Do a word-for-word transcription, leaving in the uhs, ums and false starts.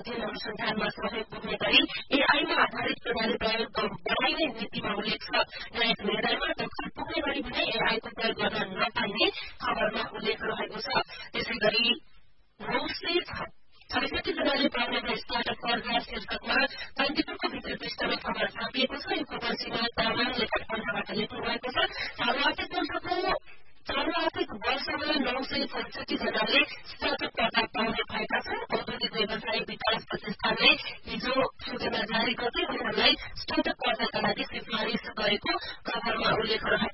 अध्ययन अनुसन्धानमा सहयोग पुग्ने गरी एआईमा आधारित प्रणाली प्रयोग बढ़ाइने नीतिमा उल्लेख छ। न्यायिक निर्णयमा दखल पुग्ने गरी भने एआईको प्रयोग गर्न नपाइने खबरमा उल्लेख रहेको छ। त्यसै गरी नौ सय छैसठी जनाले पाउनेका स्टार्टअप कर्जा शीर्षकमा कान्तिपुरको भित्री पृष्ठमा खबर छापिएको छ। यो खबर सीमा तामाङले काठमाडौँबाट लेख्नु भएको छ। चालु आर्थिक वर्षको चालु आर्थिक वर्षमा नौ सय छैसठी जनाले स्टार्टअप कर्जा पाउने भएका छन्। औद्योगिक व्यवसाय विकास प्रतिष्ठानले हिजो सूचना जारी गर्दै उनीहरूलाई स्टार्टअप कर्जाका लागि सिफारिश गरेको खबरमा उल्लेख रहेको